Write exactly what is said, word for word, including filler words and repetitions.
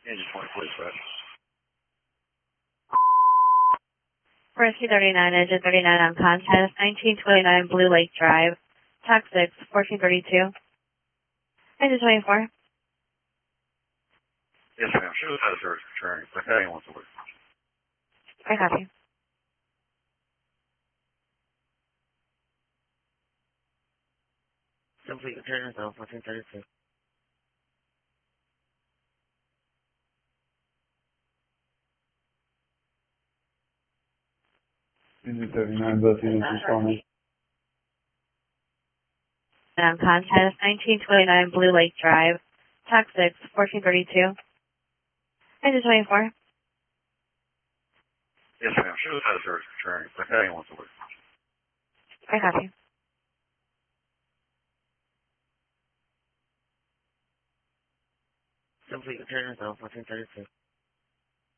Engine twenty-four dispatch. Rescue thirty-nine, engine thirty-nine on contest, nineteen twenty-nine Blue Lake Drive, Talk six, fourteen thirty-two. Engine twenty-four. Yes, ma'am. She was out of service returning, but that ain't wants to work. I copy. Complete return result, fourteen thirty-two. Engine thirty-nine, both units responding. On contest, nineteen twenty-nine Blue Lake Drive, Talk six, fourteen thirty-two. Engine twenty-four. Yes, ma'am. She was out of service returning, but that ain't wants to work. I copy. Complete return result, fourteen thirty-two.